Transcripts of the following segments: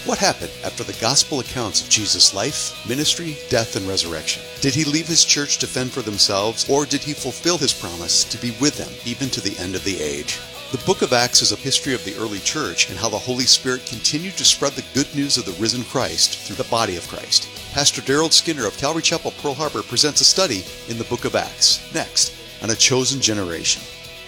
What happened after the gospel accounts of Jesus' life, ministry, death, and resurrection? Did he leave his church to fend for themselves, or did he fulfill his promise to be with them even to the end of the age? The book of Acts is a history of the early church and how the Holy Spirit continued to spread the good news of the risen Christ through the body of Christ. Pastor Daryl Skinner of Calvary Chapel, Pearl Harbor presents a study in the book of Acts, next on A Chosen Generation.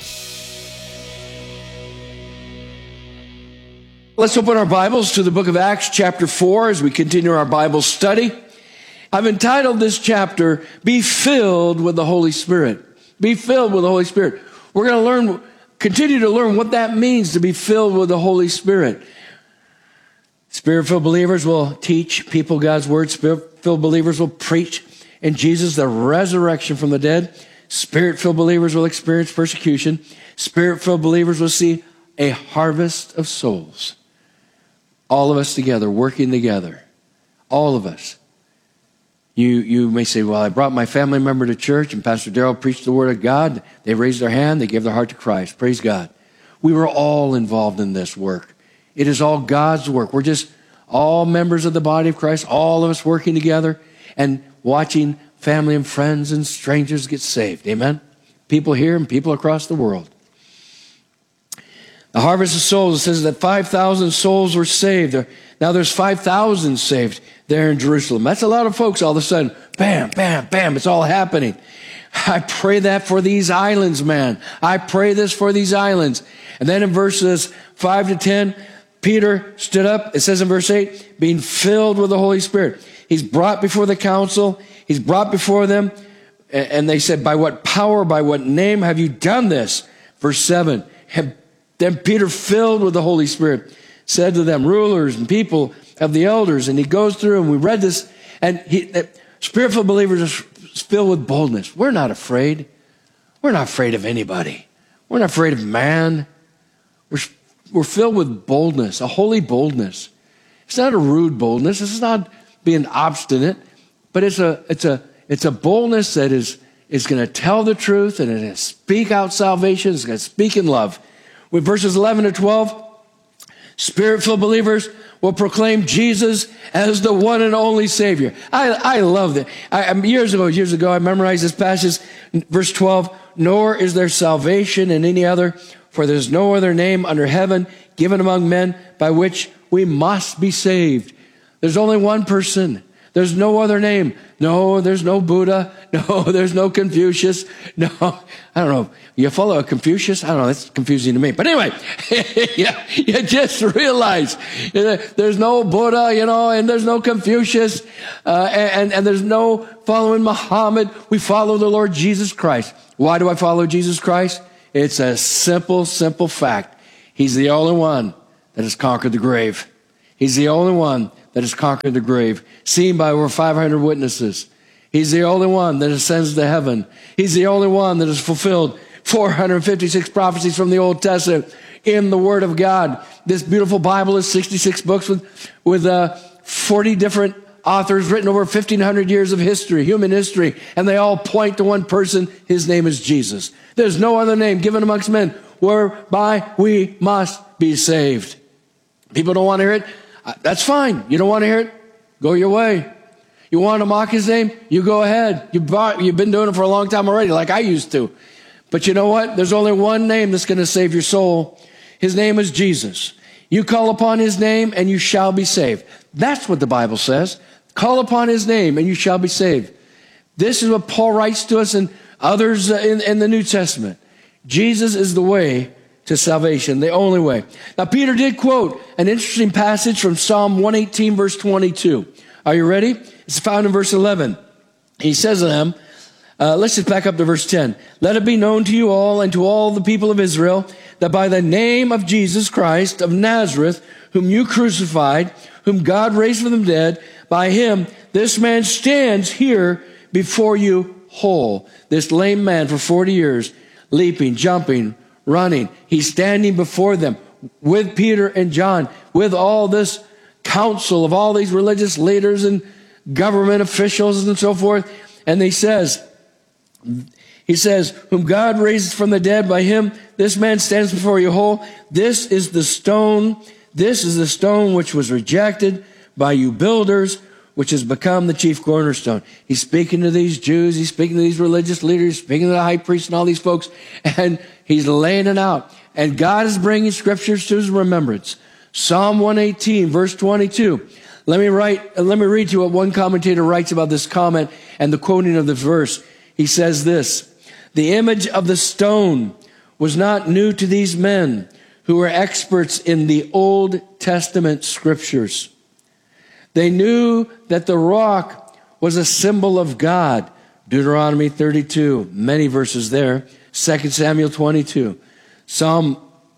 Let's open our Bibles to the book of Acts chapter 4 as we continue our Bible study. I've entitled this chapter, Be Filled with the Holy Spirit. Be filled with the Holy Spirit. We're going to continue to learn what that means to be filled with the Holy Spirit. Spirit-filled believers will teach people God's word. Spirit-filled believers will preach in Jesus, the resurrection from the dead. Spirit-filled believers will experience persecution. Spirit-filled believers will see a harvest of souls. All of us together, working together. All of us. You may say, well, I brought my family member to church and Pastor Daryl preached the word of God. They raised their hand. They gave their heart to Christ. Praise God. We were all involved in this work. It is all God's work. We're just all members of the body of Christ, all of us working together and watching family and friends and strangers get saved. Amen? People here and people across the world. The harvest of souls, it says that 5,000 souls were saved. Now there's 5,000 saved there in Jerusalem. That's a lot of folks all of a sudden. Bam, bam, bam, it's all happening. I pray that for these islands, man. I pray this for these islands. And then in verses 5 to 10, Peter stood up. It says in verse 8, being filled with the Holy Spirit. He's brought before the council. He's brought before them. And they said, by what power, by what name have you done this? Verse 7, then Peter, filled with the Holy Spirit, said to them, rulers and people of the elders, and he goes through, and we read this, and spirit-filled believers are filled with boldness. We're not afraid. We're not afraid of anybody. We're not afraid of man. We're filled with boldness, a holy boldness. It's not a rude boldness. It's not being obstinate, but it's a boldness that is going to tell the truth, and it's going to speak out salvation. It's going to speak in love. With verses 11 to 12, spirit-filled believers will proclaim Jesus as the one and only Savior. I love that. Years ago, I memorized this passage, verse 12, nor is there salvation in any other, for there's no other name under heaven given among men by which we must be saved. There's only one person. There's no other name. No, there's no Buddha. No, there's no Confucius. No, I don't know. You follow Confucius? I don't know. That's confusing to me. But anyway, you just realize there's no Buddha, and there's no Confucius, and there's no following Muhammad. We follow the Lord Jesus Christ. Why do I follow Jesus Christ? It's a simple fact. He's the only one that has conquered the grave. He's the only one that has conquered the grave, seen by over 500 witnesses. He's the only one that ascends to heaven. He's the only one that has fulfilled 456 prophecies from the Old Testament in the Word of God. This beautiful Bible is 66 books with 40 different authors written over 1,500 years of history, human history, and they all point to one person. His name is Jesus. There's no other name given amongst men whereby we must be saved. People don't want to hear it. That's fine. You don't want to hear it? Go your way. You want to mock his name? You go ahead. You've been doing it for a long time already, like I used to. But you know what? There's only one name that's going to save your soul. His name is Jesus. You call upon his name and you shall be saved. That's what the Bible says. Call upon his name and you shall be saved. This is what Paul writes to us and others in the New Testament. Jesus is the way to salvation, the only way. Now, Peter did quote an interesting passage from Psalm 118, verse 22. Are you ready? It's found in verse 11. He says to them, let's just back up to verse 10. Let it be known to you all and to all the people of Israel that by the name of Jesus Christ of Nazareth, whom you crucified, whom God raised from the dead, by him, this man stands here before you whole. This lame man for 40 years, leaping, jumping, running. He's standing before them with Peter and John, with all this council of all these religious leaders and government officials and so forth. And he says, whom God raised from the dead, by him, this man stands before you whole. This is the stone This is the stone which was rejected by you builders, which has become the chief cornerstone. He's speaking to these Jews. He's speaking to these religious leaders, speaking to the high priest and all these folks, and he's laying it out. And God is bringing scriptures to his remembrance. Psalm 118, verse 22. Let me read to you what one commentator writes about this comment and the quoting of this verse. He says this: the image of the stone was not new to these men who were experts in the Old Testament scriptures. They knew that the rock was a symbol of God. Deuteronomy 32, many verses there. 2 Samuel 22. Psalm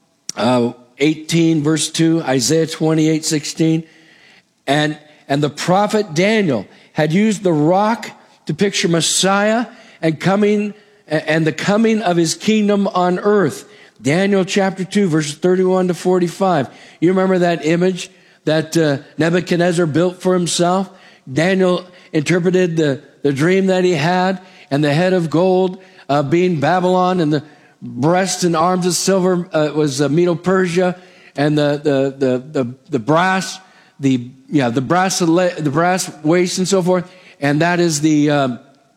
18, verse 2. Isaiah 28, 16. And the prophet Daniel had used the rock to picture Messiah and the coming of his kingdom on earth. Daniel chapter 2, verses 31 to 45. You remember that image that Nebuchadnezzar built for himself? Daniel interpreted the dream that he had, and the head of gold being Babylon, and the breasts and arms of silver was Medo-Persia, and the brass, the brass waist and so forth, and that is the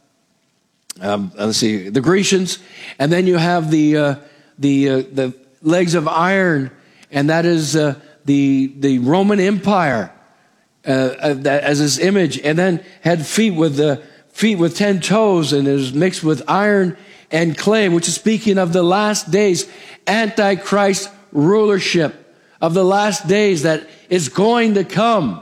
Grecians, and then you have the legs of iron, and that is the Roman Empire as his image, and then had feet with 10 toes, and is mixed with iron and clay, which is speaking of the last days, Antichrist rulership of the last days that is going to come.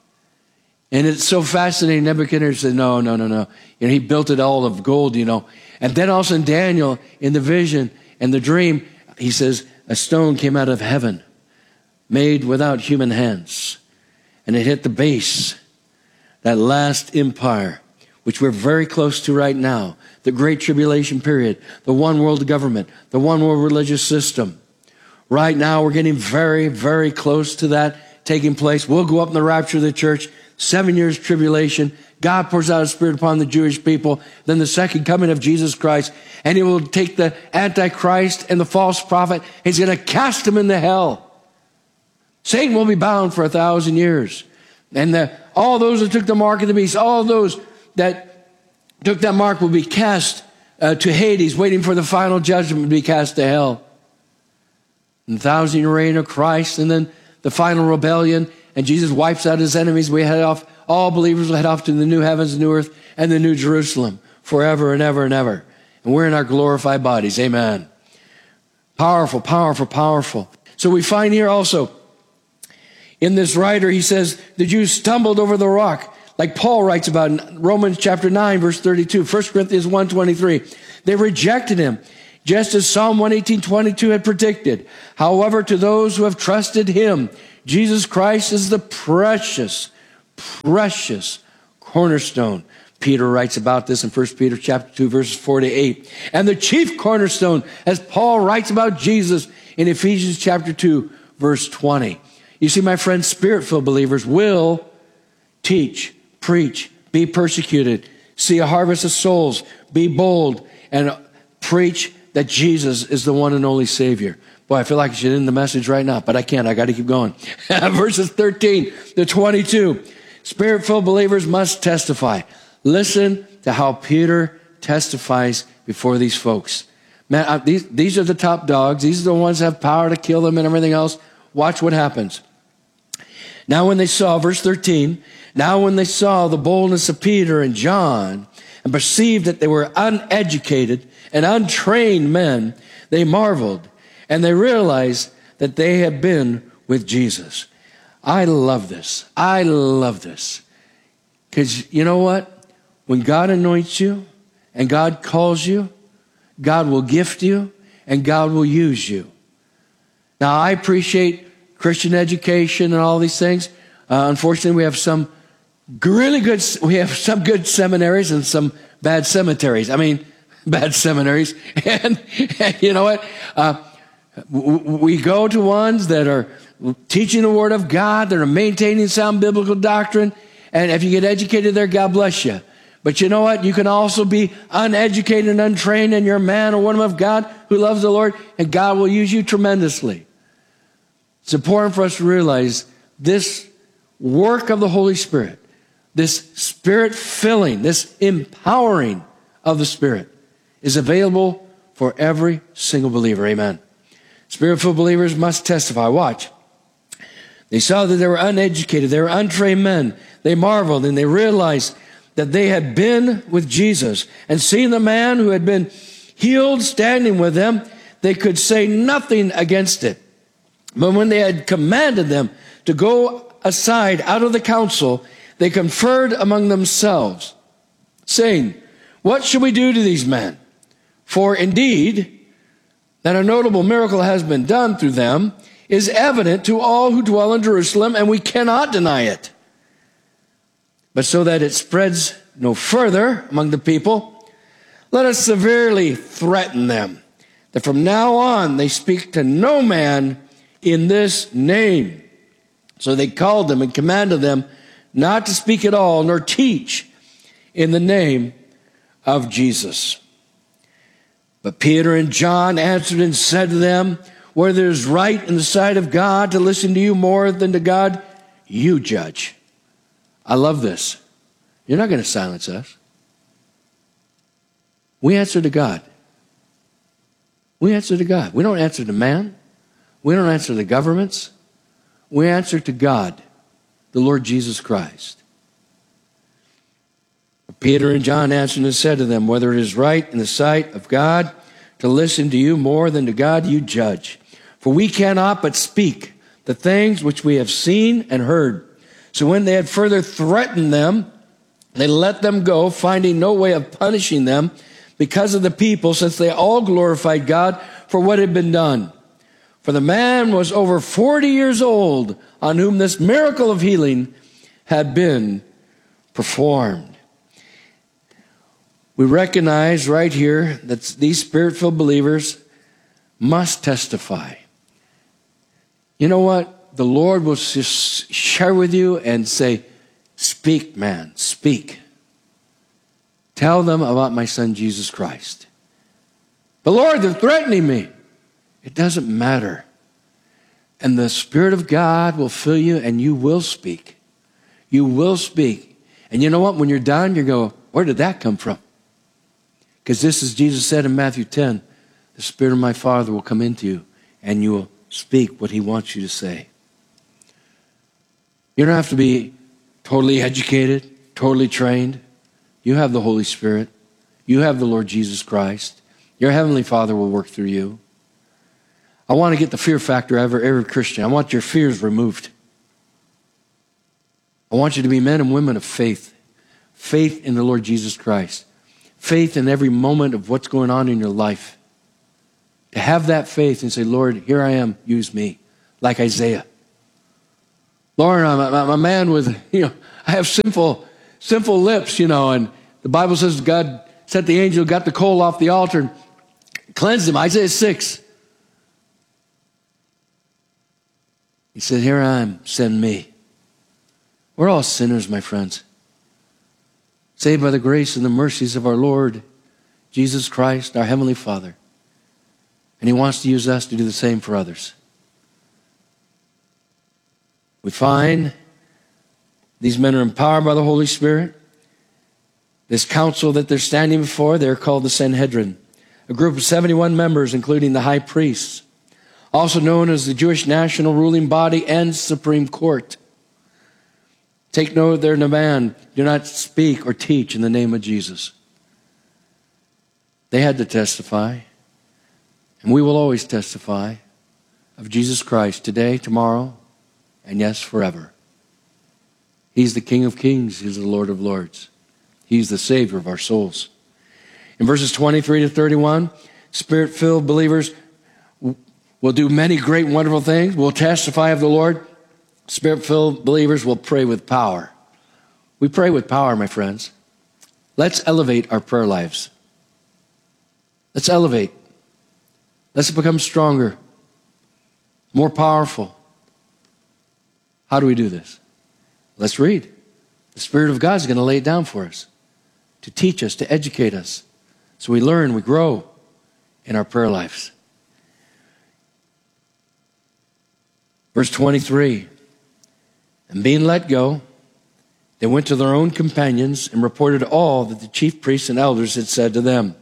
And it's so fascinating. Nebuchadnezzar said, no. He built it all of gold, And then also in Daniel, in the vision and the dream, he says, a stone came out of heaven, made without human hands. And it hit the base, that last empire, which we're very close to right now, the Great Tribulation period, the one world government, the one world religious system. Right now, we're getting very, very close to that taking place. We'll go up in the rapture of the church, 7 years tribulation. God pours out his Spirit upon the Jewish people. Then the second coming of Jesus Christ. And he will take the Antichrist and the false prophet. He's going to cast them into hell. Satan will be bound for 1,000 years. And all those that took the mark of the beast, all those that took that mark will be cast to Hades, waiting for the final judgment to be cast to hell. And the 1,000-year reign of Christ, and then the final rebellion, and Jesus wipes out his enemies. We head off, all believers will head off to the new heavens, new earth, and the new Jerusalem forever and ever and ever. And we're in our glorified bodies. Amen. Powerful, powerful, powerful. So we find here also, in this writer, he says, the Jews stumbled over the rock, like Paul writes about in Romans chapter 9, verse 32, 1 Corinthians 1:23. They rejected him, just as Psalm 118:22 had predicted. However, to those who have trusted him, Jesus Christ is the precious, precious cornerstone. Peter writes about this in 1 Peter chapter 2, verses 4-8. And the chief cornerstone, as Paul writes about Jesus in Ephesians chapter 2, verse 20. You see, my friends, Spirit-filled believers will teach, preach, be persecuted, see a harvest of souls, be bold, and preach that Jesus is the one and only Savior. Boy, I feel like I should end the message right now, but I can't. I got to keep going. Verses 13-22. Spirit-filled believers must testify. Listen to how Peter testifies before these folks. Man, these are the top dogs. These are the ones that have power to kill them and everything else. Watch what happens. Now when they saw, verse 13, now when they saw the boldness of Peter and John and perceived that they were uneducated and untrained men, they marveled and they realized that they had been with Jesus. I love this. I love this. Because you know what? When God anoints you and God calls you, God will gift you and God will use you. Now, I appreciate Christian education and all these things. Unfortunately, we have some good seminaries and some bad cemeteries. I mean, bad seminaries. And you know what? We go to ones that are teaching the Word of God, that are maintaining sound biblical doctrine. And if you get educated there, God bless you. But you know what? You can also be uneducated and untrained, and you're a man or woman of God who loves the Lord, and God will use you tremendously. It's important for us to realize this work of the Holy Spirit, this Spirit filling, this empowering of the Spirit is available for every single believer. Amen. Spirit-filled believers must testify. Watch. They saw that they were uneducated. They were untrained men. They marveled and they realized that they had been with Jesus and seen the man who had been healed standing with them. They could say nothing against it. But when they had commanded them to go aside out of the council, they conferred among themselves, saying, "What shall we do to these men? For indeed, that a notable miracle has been done through them is evident to all who dwell in Jerusalem, and we cannot deny it. But so that it spreads no further among the people, let us severely threaten them, that from now on they speak to no man in this name." So they called them and commanded them not to speak at all, nor teach in the name of Jesus. But Peter and John answered and said to them, "Whether it is right in the sight of God to listen to you more than to God, you judge." I love this. You're not going to silence us. We answer to God. We answer to God. We don't answer to man. We don't answer to governments. We answer to God, the Lord Jesus Christ. Peter and John answered and said to them, "Whether it is right in the sight of God to listen to you more than to God, you judge. For we cannot but speak the things which we have seen and heard." So when they had further threatened them, they let them go, finding no way of punishing them because of the people, since they all glorified God for what had been done. For the man was over 40 years old on whom this miracle of healing had been performed. We recognize right here that these Spirit-filled believers must testify. You know what? The Lord will just share with you and say, "Speak, man, speak. Tell them about my son, Jesus Christ." "But Lord, they're threatening me." It doesn't matter. And the Spirit of God will fill you and you will speak. You will speak. And you know what? When you're done, you go, "Where did that come from?" Because this is Jesus said in Matthew 10, "The Spirit of my Father will come into you and you will speak what he wants you to say." You don't have to be totally educated, totally trained. You have the Holy Spirit. You have the Lord Jesus Christ. Your Heavenly Father will work through you. I want to get the fear factor out of every Christian. I want your fears removed. I want you to be men and women of faith. Faith in the Lord Jesus Christ. Faith in every moment of what's going on in your life. To have that faith and say, "Lord, here I am, use me." Like Isaiah. "Lord, I'm a man with, I have sinful lips, and the Bible says God sent the angel, got the coal off the altar, and cleansed him." Isaiah 6. He said, "Here I am, send me." We're all sinners, my friends. Saved by the grace and the mercies of our Lord Jesus Christ, our Heavenly Father. And he wants to use us to do the same for others. We find these men are empowered by the Holy Spirit. This council that they're standing before, they're called the Sanhedrin, a group of 71 members, including the high priests, also known as the Jewish national ruling body and Supreme Court. Take note of their demand: do not speak or teach in the name of Jesus. They had to testify, and we will always testify of Jesus Christ today, tomorrow, and yes, forever. He's the King of Kings. He's the Lord of Lords. He's the Savior of our souls. In verses 23 to 31, Spirit-filled believers will do many great and wonderful things. Will testify of the Lord. Spirit-filled believers will pray with power. We pray with power, my friends. Let's elevate our prayer lives. Let's elevate. Let's become stronger, more powerful. How do we do this? Let's read. The Spirit of God is going to lay it down for us, to teach us, to educate us, so we learn, we grow in our prayer lives. Verse Verse 23, and being let go, they went to their own companions and reported all that the chief priests and elders had said to them.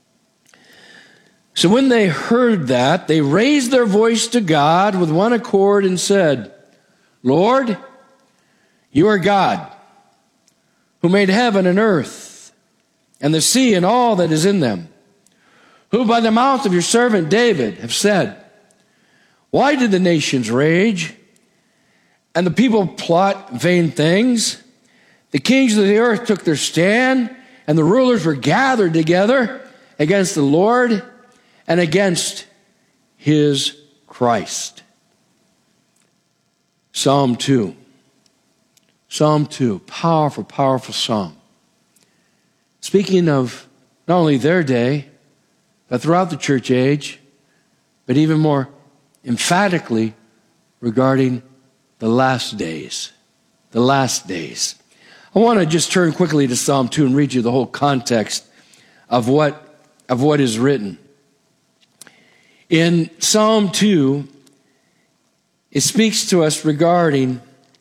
So when they heard that, they raised their voice to God with one accord and said, Lord, you are God, who made heaven and earth and the sea and all that is in them, who by the mouth of your servant David have said, why did the nations rage and the people plot vain things? The kings of the earth took their stand, and the rulers were gathered together against the Lord and against his Christ. Psalm 2. Psalm 2, powerful, powerful psalm. Speaking of not only their day, but throughout the church age, but even more emphatically regarding the last days. The last days. I want to just turn quickly to Psalm 2 and read you the whole context of what is written. In Psalm 2, it speaks to us regarding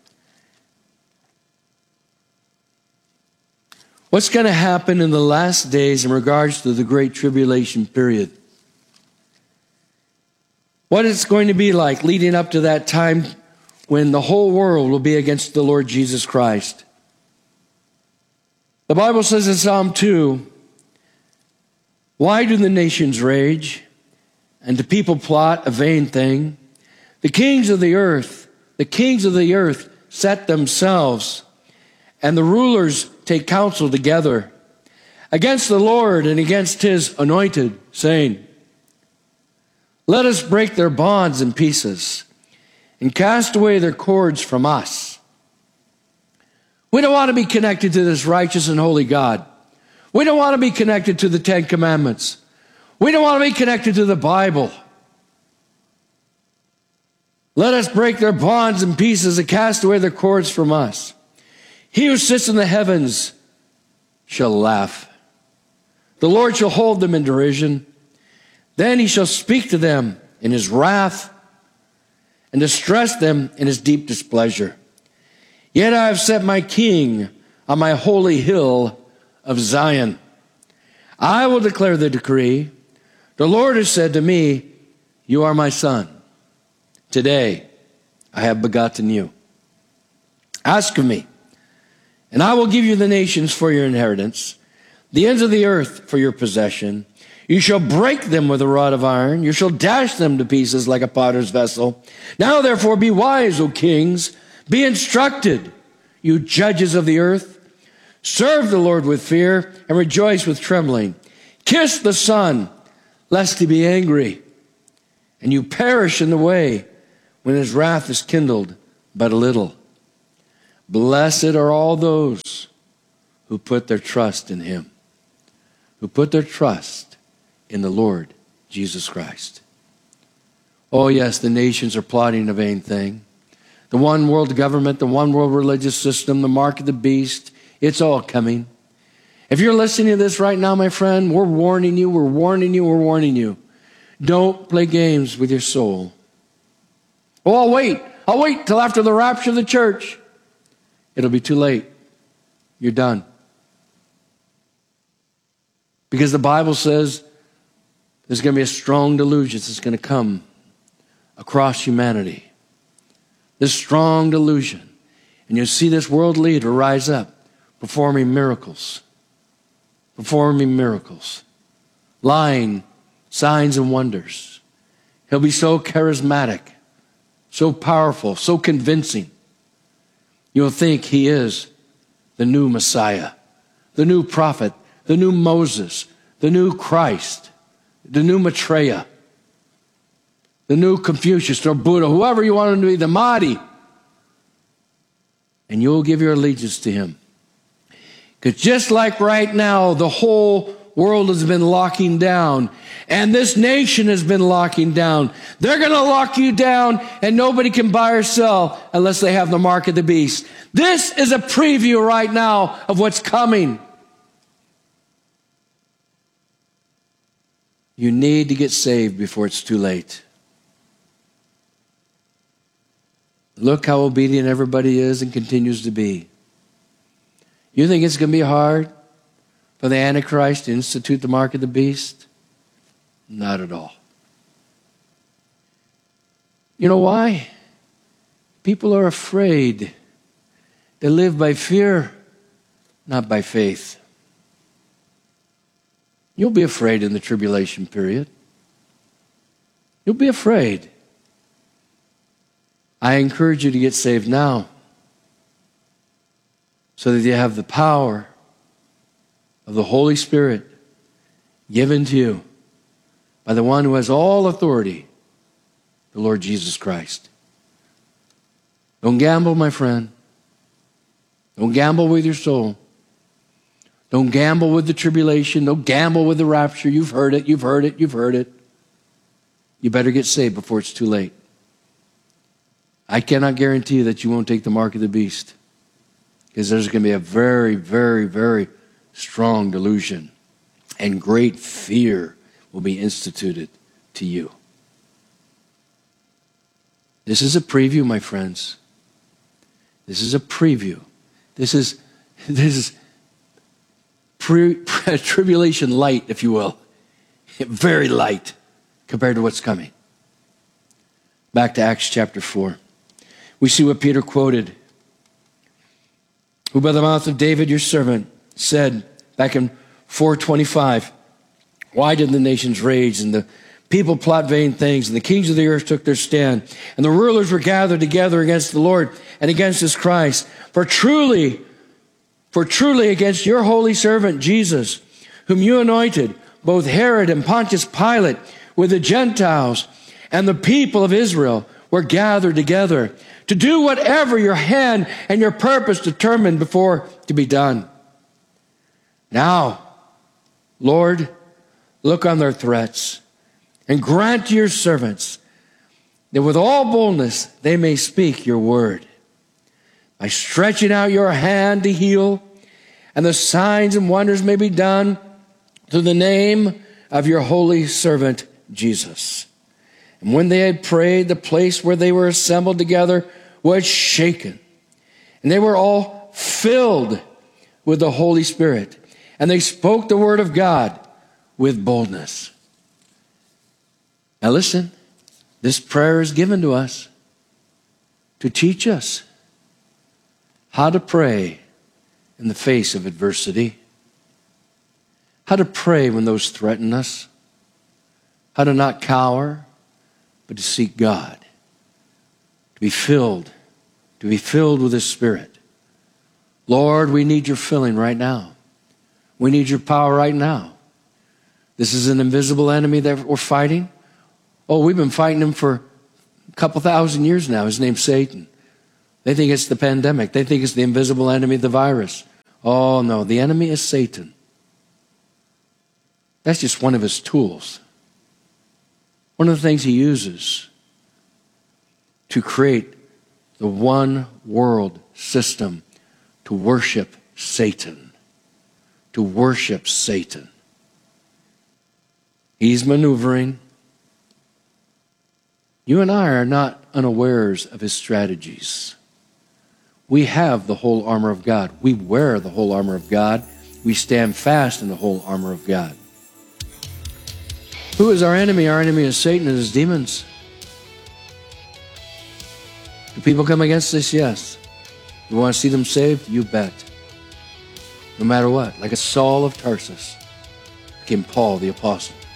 what's going to happen in the last days in regards to the Great Tribulation period. What it's going to be like leading up to that time when the whole world will be against the Lord Jesus Christ. The Bible says in Psalm 2, why do the nations rage and the people plot a vain thing? The kings of the earth set themselves, and the rulers take counsel together against the Lord and against his anointed, saying, let us break their bonds in pieces and cast away their cords from us. We don't want to be connected to this righteous and holy God. We don't want to be connected to the Ten Commandments. We don't want to be connected to the Bible. Let us break their bonds in pieces and cast away their cords from us. He who sits in the heavens shall laugh. The Lord shall hold them in derision. Then he shall speak to them in his wrath and distress them in his deep displeasure. Yet I have set my king on my holy hill of Zion. I will declare the decree. The Lord has said to me, you are my son. Today I have begotten you. Ask of me, and I will give you the nations for your inheritance, the ends of the earth for your possession. You shall break them with a rod of iron. You shall dash them to pieces like a potter's vessel. Now therefore be wise, O kings. Be instructed, you judges of the earth. Serve the Lord with fear and rejoice with trembling. Kiss the Son, lest he be angry, and you perish in the way when his wrath is kindled but a little. Blessed are all those who put their trust in him, who put their trust in the Lord Jesus Christ. Oh yes, the nations are plotting a vain thing. The one world government, the one world religious system, the mark of the beast, it's all coming. If you're listening to this right now, my friend, we're warning you, we're warning you, we're warning you. Don't play games with your soul. Oh, I'll wait till after the rapture of the church. It'll be too late. You're done. Because the Bible says there's going to be a strong delusion that's going to come across humanity. This strong delusion. And you'll see this world leader rise up, performing miracles. Lying, signs and wonders. He'll be so charismatic, so powerful, so convincing. You'll think he is the new Messiah, the new prophet, the new Moses, the new Christ, the new Maitreya, the new Confucius or Buddha, whoever you want him to be, the Mahdi. And you'll give your allegiance to him. Because just like right now, the whole world has been locking down, and this nation has been locking down. They're going to lock you down, and nobody can buy or sell unless they have the mark of the beast. This is a preview right now of what's coming. You need to get saved before it's too late. Look how obedient everybody is and continues to be. You think it's going to be hard for the Antichrist to institute the mark of the beast? Not at all. You know why? People are afraid. They live by fear, not by faith. You'll be afraid in the tribulation period. You'll be afraid. I encourage you to get saved now so that you have the power of the Holy Spirit given to you by the one who has all authority, the Lord Jesus Christ. Don't gamble, my friend. Don't gamble with your soul. Don't gamble with the tribulation. Don't gamble with the rapture. You've heard it, you've heard it, you've heard it. You better get saved before it's too late. I cannot guarantee you that you won't take the mark of the beast, because there's going to be a very, very, very strong delusion, and great fear will be instituted to you. This is a preview, my friends. This is a preview. This is tribulation light, if you will. Very light compared to what's coming. Back to Acts chapter 4. We see what Peter quoted, who by the mouth of David, your servant, said back in 4:25, why did the nations rage and the people plot vain things, and the kings of the earth took their stand, and the rulers were gathered together against the Lord and against his Christ? For truly against your holy servant Jesus, whom you anointed, both Herod and Pontius Pilate with the Gentiles and the people of Israel were gathered together to do whatever your hand and your purpose determined before to be done. Now, Lord, look on their threats and grant to your servants that with all boldness they may speak your word, by stretching out your hand to heal, and the signs and wonders may be done through the name of your holy servant Jesus. And when they had prayed, the place where they were assembled together was shaken, and they were all filled with the Holy Spirit, and they spoke the word of God with boldness. Now listen, this prayer is given to us to teach us how to pray in the face of adversity, how to pray when those threaten us, how to not cower, but to seek God, to be filled with His Spirit. Lord, we need your filling right now. We need your power right now. This is an invisible enemy that we're fighting. Oh, we've been fighting him for a couple thousand years now. His name's Satan. They think it's the pandemic. They think it's the invisible enemy, the virus. Oh, no, the enemy is Satan. That's just one of his tools. One of the things he uses to create the one world system to worship Satan. To worship Satan. He's maneuvering. You and I are not unawares of his strategies. We have the whole armor of God. We wear the whole armor of God. We stand fast in the whole armor of God. Who is our enemy? Our enemy is Satan and his demons. Do people come against us? Yes. You want to see them saved? You bet. No matter what. Like a Saul of Tarsus became Paul the Apostle.